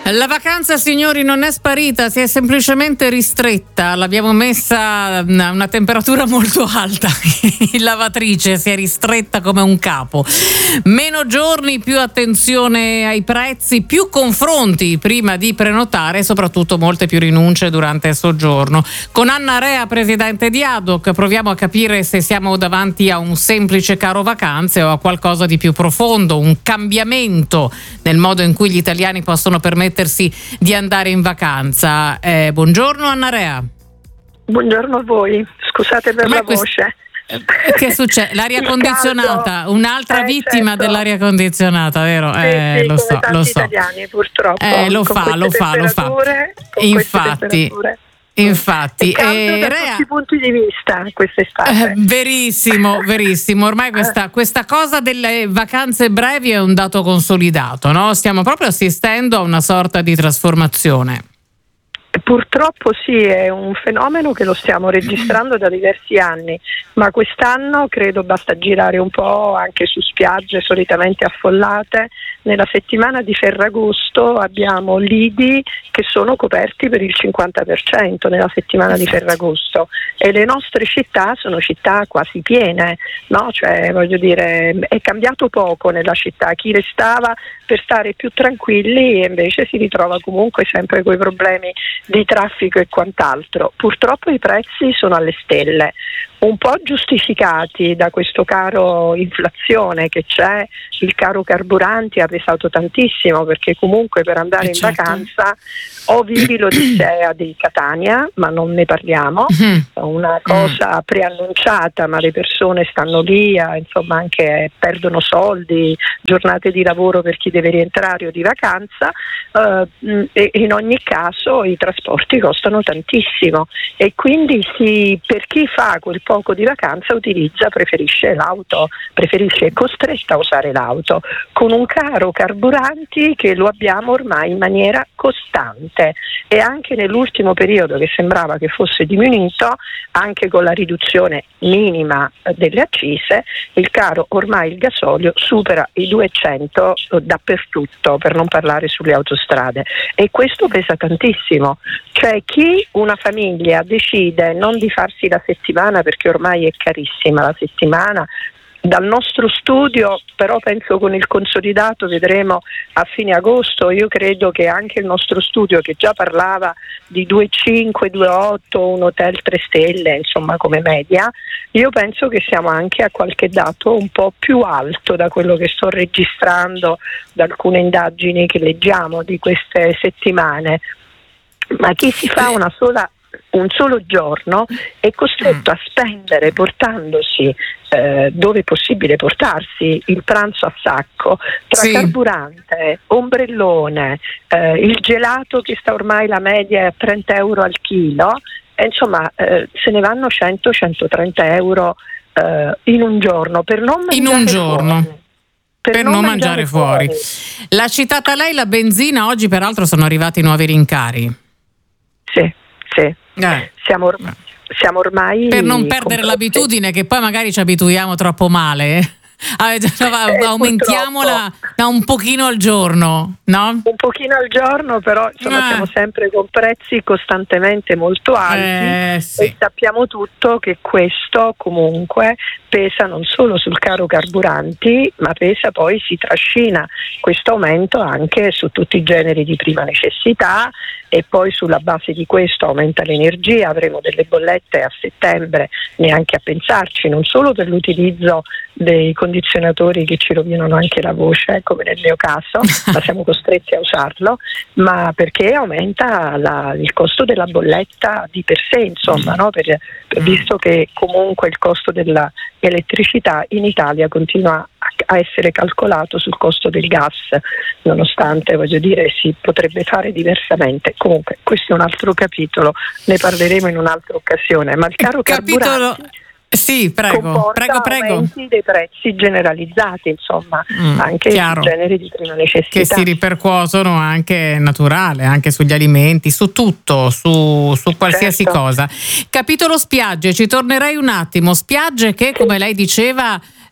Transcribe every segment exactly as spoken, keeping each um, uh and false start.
La vacanza, signori, non è sparita, si è semplicemente ristretta. L'abbiamo messa a una temperatura molto alta. In lavatrice si è ristretta come un capo. Meno giorni, più attenzione ai prezzi, più confronti prima di prenotare e soprattutto molte più rinunce durante il soggiorno. Con Anna Rea, presidente di A D O C, proviamo a capire se siamo davanti a un semplice caro vacanze o a qualcosa di più profondo, un cambiamento nel modo in cui gli italiani possono permettersi di andare in vacanza. Eh, buongiorno Anna Rea. Buongiorno a voi, scusate per la quest- voce. Che succede? L'aria Il condizionata, caldo. un'altra eh, vittima certo. dell'aria condizionata, vero? Sì, Eh, sì, lo come so, tanti lo so. italiani purtroppo. Eh, lo con fa, lo queste fa, lo fa. temperature, con Infatti. queste temperature. Infatti, È caldo eh, da Rea, tutti i punti di vista quest'estate. eh, verissimo, verissimo. Ormai questa, questa cosa delle vacanze brevi è un dato consolidato, no? Stiamo proprio assistendo a una sorta di trasformazione. Purtroppo sì, è un fenomeno che lo stiamo registrando da diversi anni, ma quest'anno credo basta girare un po' anche su spiagge solitamente affollate. Nella settimana di Ferragosto abbiamo lidi che sono coperti per il cinquanta per cento nella settimana di Ferragosto e le nostre città sono città quasi piene, no? Cioè, voglio dire, è cambiato poco nella città, chi restava per stare più tranquilli e invece si ritrova comunque sempre coi problemi di traffico e quant'altro. Purtroppo i prezzi sono alle stelle, un po' giustificati da questo caro inflazione che c'è, il caro carburanti ha pesato tantissimo perché comunque per andare eh in certo. vacanza o vivi l'Odissea di Catania, ma non ne parliamo, Mm. una cosa preannunciata, ma le persone stanno lì, a, insomma anche perdono soldi, giornate di lavoro per chi deve rientrare o di vacanza, eh, e in ogni caso i trasporti costano tantissimo e quindi si, per chi fa quel poco di vacanza utilizza, preferisce l'auto, preferisce, è costretta a usare l'auto, con un caro carburanti che lo abbiamo ormai in maniera costante e anche nell'ultimo periodo che sembrava che fosse diminuito, anche con la riduzione minima delle accise, il caro ormai il gasolio supera i duecento dappertutto, per non parlare sulle autostrade, e questo pesa tantissimo. Cioè chi, una famiglia, decide non di farsi la settimana perché ormai è carissima la settimana, dal nostro studio, però penso con il consolidato vedremo a fine agosto, io credo che anche il nostro studio che già parlava di due virgola cinque, due virgola otto, un hotel tre stelle, insomma come media, io penso che siamo anche a qualche dato un po' più alto da quello che sto registrando da alcune indagini che leggiamo di queste settimane. Ma chi si fa una sola un solo giorno è costretto a spendere portandosi eh, dove è possibile portarsi il pranzo a sacco tra sì. carburante, ombrellone, eh, il gelato che sta ormai la media è a trenta euro al chilo e insomma eh, se ne vanno cento centotrenta euro eh, in un giorno per non mangiare in un giorno fuori. Per, per non, non mangiare, mangiare fuori. fuori. L'ha citata lei la benzina, oggi peraltro sono arrivati nuovi rincari. Sì, sì. Eh. Siamo, or- siamo ormai per non perdere complessi. l'abitudine che poi magari ci abituiamo troppo male, eh? Eh, aumentiamola da un pochino al giorno, no? Un pochino al giorno, però insomma eh. siamo sempre con prezzi costantemente molto alti eh, sì. e sappiamo tutto che questo comunque pesa non solo sul caro carburanti, ma pesa poi, si trascina questo aumento anche su tutti i generi di prima necessità e poi sulla base di questo aumenta l'energia, avremo delle bollette a settembre neanche a pensarci, non solo per l'utilizzo dei condizionatori che ci rovinano anche la voce, come nel mio caso, ma siamo costretti a usarlo, ma perché aumenta la, il costo della bolletta di per sé, insomma, no? per, per, visto che comunque il costo dell'elettricità in Italia continua a, a essere calcolato sul costo del gas, nonostante, voglio dire, si potrebbe fare diversamente. Comunque questo è un altro capitolo, ne parleremo in un'altra occasione, ma il caro capitolo... carburanti Sì, prego, prego, prego. Aumenti dei prezzi generalizzati, insomma, mm, anche chiaro. i generi di prima necessità. Che si ripercuotono anche naturale, anche sugli alimenti, su tutto, su, su qualsiasi certo. cosa. Capitolo spiagge, ci tornerei un attimo. Spiagge che, come lei diceva,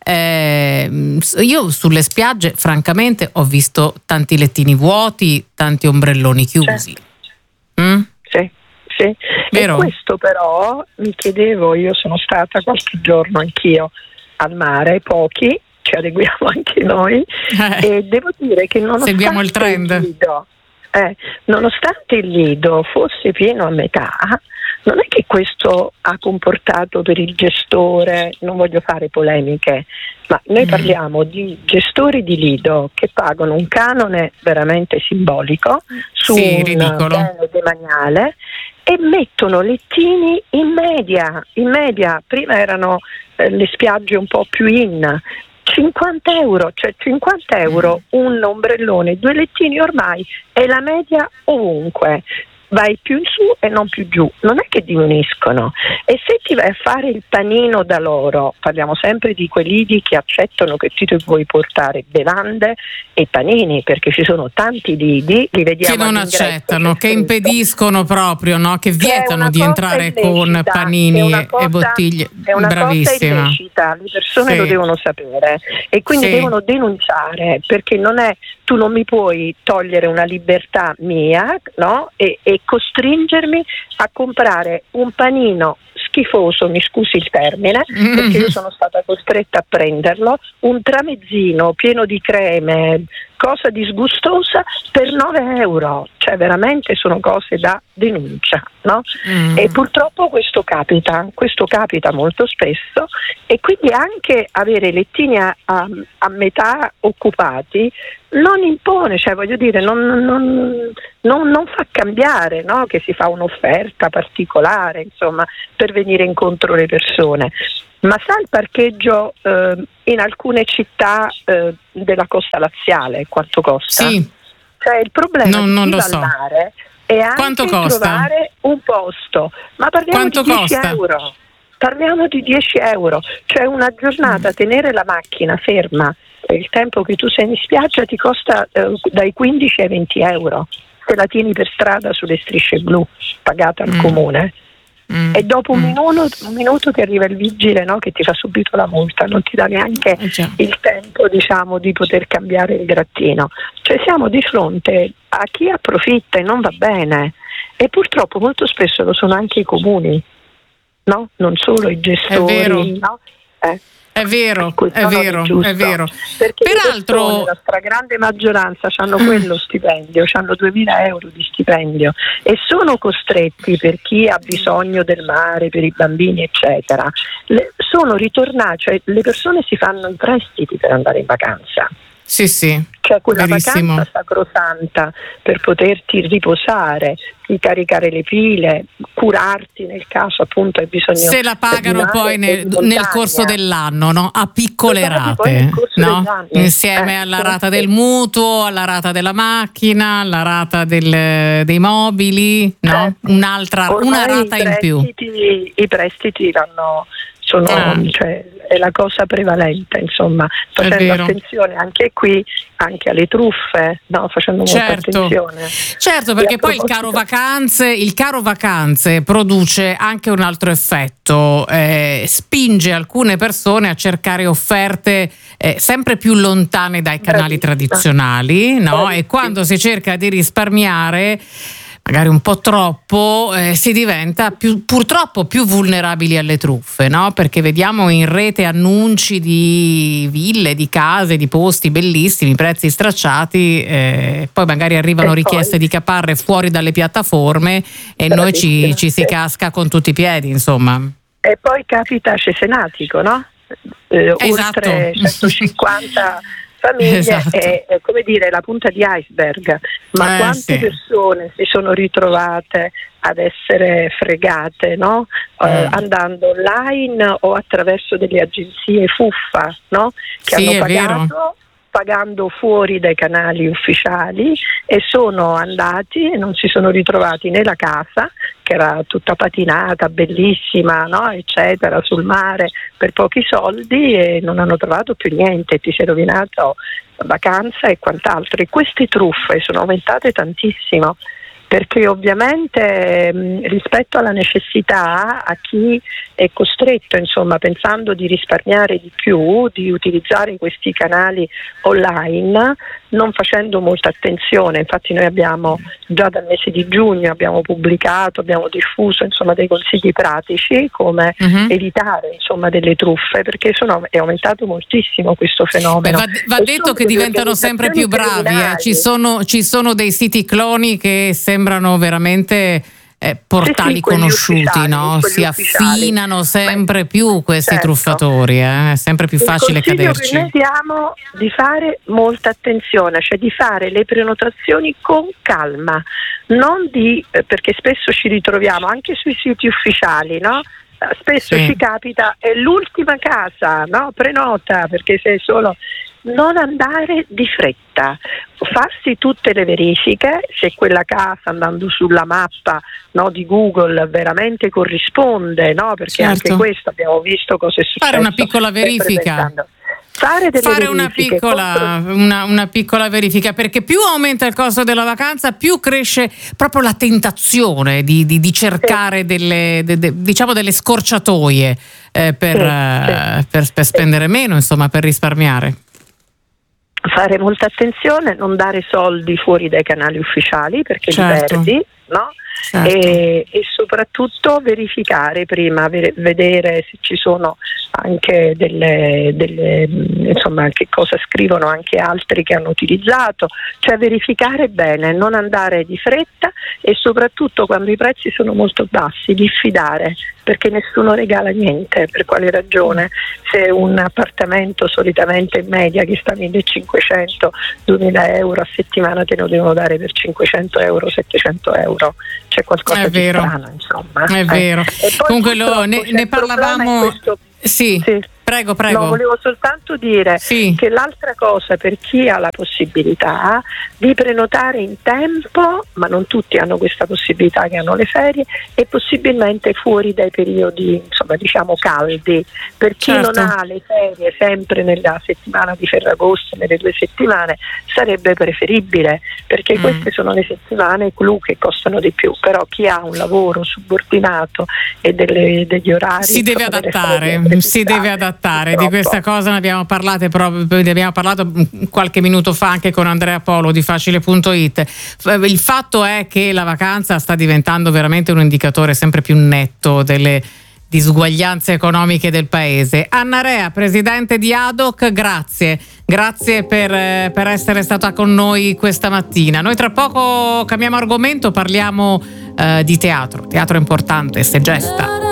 Eh, io sulle spiagge francamente ho visto tanti lettini vuoti, tanti ombrelloni chiusi. Mm? Sì, sì. Vero? E questo però mi chiedevo, io sono stata qualche giorno anch'io al mare, pochi, ci adeguiamo anche noi, eh. e devo dire che nonostante seguiamo il trend. Il lido, eh, nonostante il lido fosse pieno a metà, non è che questo ha comportato per il gestore, non voglio fare polemiche, ma noi mm. parliamo di gestori di lido che pagano un canone veramente simbolico su sì, un ridicolo. bene demaniale e mettono lettini in media, in media, prima erano eh, le spiagge un po' più in, cinquanta euro, cioè cinquanta euro un ombrellone, due lettini ormai è la media ovunque. Vai più in su e non più giù, non è che diminuiscono. E se ti vai a fare il panino da loro, parliamo sempre di quei lidi che accettano che tu vuoi portare bevande e panini, perché ci sono tanti lidi, li vediamo che non accettano, che impediscono proprio, no? Che vietano di entrare illecita, con panini cosa, e bottiglie. È una Bravissima. cosa illecita, le persone sì. lo devono sapere e quindi sì. devono denunciare, perché non è, tu non mi puoi togliere una libertà mia, no? E, e costringermi a comprare un panino schifoso, mi scusi il termine, mm-hmm. perché io sono stata costretta a prenderlo, un tramezzino pieno di creme, cosa disgustosa, per nove euro, cioè veramente sono cose da denuncia, no? Mm. E purtroppo questo capita, questo capita molto spesso, e quindi anche avere lettini a, a, a metà occupati non impone, cioè voglio dire, non, non, non, non fa cambiare, no? Che si fa un'offerta particolare, insomma, per venire incontro alle persone. Ma sa il parcheggio eh, in alcune città eh, della costa laziale quanto costa? Sì. Cioè il problema non, di non chi lo va so. al mare è anche quanto costa? Trovare un posto. Ma parliamo quanto di dieci costa? euro. Parliamo di dieci euro. Cioè una giornata, mm. tenere la macchina ferma per il tempo che tu sei in spiaggia ti costa eh, dai quindici ai venti euro. Se la tieni per strada sulle strisce blu, pagata al mm. comune. Mm. E dopo un, mm. minuto, un minuto ti arriva il vigile, no? Che ti fa subito la multa, non ti dà neanche eh il tempo, diciamo, di poter cambiare il grattino. Cioè siamo di fronte a chi approfitta e non va bene, e purtroppo molto spesso lo sono anche i comuni, no? Non solo i gestori, è vero. No? Eh. È vero, è vero, è, è vero. Perché Peraltro le persone, la stragrande maggioranza hanno quello stipendio, hanno duemila euro di stipendio e sono costretti, per chi ha bisogno del mare, per i bambini eccetera, le, sono ritornati, cioè le persone si fanno i prestiti per andare in vacanza. Sì, sì. Cioè quella verissimo. Vacanza sacrosanta per poterti riposare, ricaricare le pile, curarti nel caso appunto hai bisogno. Se la pagano poi nel, nel corso dell'anno, no? A piccole rate, no? Insieme eh, alla rata del mutuo, alla rata della macchina, alla rata del, dei mobili, no? Certo. Un'altra, una rata in più. I prestiti vanno, sono, ah. cioè, è la cosa prevalente, insomma, facendo attenzione anche qui, anche alle truffe, no? Facendo certo. molta attenzione. Certo, perché poi il caro vacanze, il caro vacanze produce anche un altro effetto, eh, spinge alcune persone a cercare offerte eh, sempre più lontane dai canali Bravissima. tradizionali, no? Bravissima. E quando si cerca di risparmiare, magari un po' troppo, eh, si diventa più, purtroppo più vulnerabili alle truffe, no? Perché vediamo in rete annunci di ville, di case, di posti bellissimi, prezzi stracciati, eh, poi magari arrivano e richieste poi di caparre fuori dalle piattaforme e noi ci, ci si casca con tutti i piedi, insomma. E poi capita cesenatico, no? Eh, esatto. Oltre centocinquanta famiglie, esatto. è, è come dire la punta di iceberg, ma eh, quante sì. persone si sono ritrovate ad essere fregate, no? Mm. Eh, andando online o attraverso delle agenzie fuffa, no? Che sì, hanno è pagato vero. pagando fuori dai canali ufficiali e sono andati e non si sono ritrovati né la casa, che era tutta patinata, bellissima, no? eccetera, sul mare per pochi soldi, e non hanno trovato più niente, ti si è rovinato la vacanza e quant'altro. E queste truffe sono aumentate tantissimo, perché ovviamente mh, rispetto alla necessità, a chi è costretto, insomma, pensando di risparmiare di più, di utilizzare questi canali online, non facendo molta attenzione. Infatti noi abbiamo già dal mese di giugno abbiamo pubblicato, abbiamo diffuso, insomma, dei consigli pratici come uh-huh. evitare, insomma, delle truffe, perché sono, è aumentato moltissimo questo fenomeno. Beh, va, va detto che diventano sempre più bravi, eh. ci, sono, ci sono dei siti cloni che sembrano veramente eh, portali sì, sì, conosciuti, ufficiali, no? Si affinano sempre Beh, più questi certo. truffatori, eh? È sempre più Il facile caderci. Che noi diamo di fare molta attenzione, cioè di fare le prenotazioni con calma, non di eh, perché spesso ci ritroviamo anche sui siti ufficiali, no? Spesso sì. ci capita, è l'ultima casa, no? Prenota perché sei solo. Non andare di fretta, farsi tutte le verifiche se quella casa, andando sulla mappa, no, di Google, veramente corrisponde, no? Perché certo. anche questo abbiamo visto cosa è successo. Fare una piccola verifica. Fare, delle Fare una piccola, contro... una, una piccola verifica, perché più aumenta il costo della vacanza, più cresce proprio la tentazione di, di, di cercare sì. delle, de, de, diciamo delle scorciatoie eh, per, sì, uh, sì. Per, per spendere sì. meno, insomma, per risparmiare. Fare molta attenzione, non dare soldi fuori dai canali ufficiali perché certo. li perdi, no? Certo. E, e soprattutto verificare prima, vedere se ci sono anche delle, delle insomma che cosa scrivono anche altri che hanno utilizzato, cioè verificare bene, non andare di fretta e soprattutto quando i prezzi sono molto bassi diffidare, perché nessuno regala niente. Per quale ragione? Se un appartamento solitamente in media che sta a millecinquecento duemila euro a settimana te lo devono dare per cinquecento euro, settecento euro, c'è qualcosa è di vero. strano, insomma. È eh. vero. Comunque lo, ne, ne parlavamo. Sì, sì, prego, prego. No, volevo soltanto dire sì. che l'altra cosa, per chi ha la possibilità di prenotare in tempo, ma non tutti hanno questa possibilità che hanno le ferie, e possibilmente fuori dai periodi, insomma, diciamo caldi. Per chi certo. non ha le ferie sempre nella settimana di Ferragosto, nelle due settimane, sarebbe preferibile, perché mm. queste sono le settimane clou che costano di più, però chi ha un lavoro subordinato e delle, degli orari si deve adattare. Si deve adattare, purtroppo. Di questa cosa ne abbiamo parlato proprio, ne abbiamo parlato qualche minuto fa anche con Andrea Polo di Facile punto it. Il fatto è che la vacanza sta diventando veramente un indicatore sempre più netto delle disuguaglianze economiche del paese. Anna Rea, presidente di A D O C, grazie. Grazie per, per essere stata con noi questa mattina. Noi tra poco cambiamo argomento, parliamo eh, di teatro. Teatro importante, se gesta.